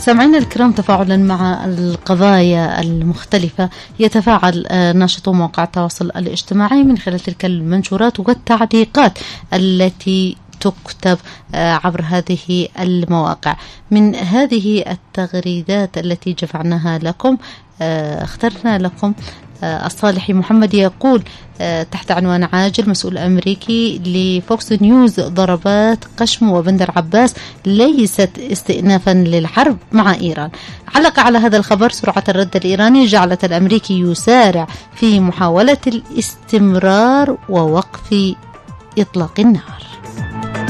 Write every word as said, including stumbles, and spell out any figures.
سامعينا الكرام، تفاعلا مع القضايا المختلفة يتفاعل ناشطو مواقع التواصل الاجتماعي من خلال تلك المنشورات والتعليقات التي تكتب عبر هذه المواقع. من هذه التغريدات التي جمعناها لكم اخترنا لكم الصالحي محمد يقول تحت عنوان عاجل: مسؤول أمريكي لفوكس نيوز: ضربات قشم وبندر عباس ليست استئنافا للحرب مع إيران. علق على هذا الخبر: سرعة الرد الإيراني جعلت الأمريكي يسارع في محاولة الاستمرار ووقف إطلاق النار.